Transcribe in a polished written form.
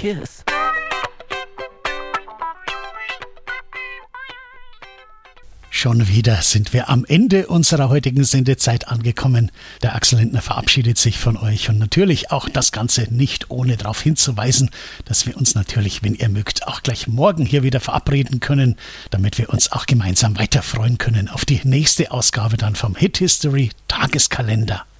Cheers. Schon wieder sind wir am Ende unserer heutigen Sendezeit angekommen. Der Axel Lindner verabschiedet sich von euch und natürlich auch das Ganze nicht ohne darauf hinzuweisen, dass wir uns natürlich, wenn ihr mögt, auch gleich morgen hier wieder verabreden können, damit wir uns auch gemeinsam weiter freuen können auf die nächste Ausgabe dann vom Hit History Tageskalender.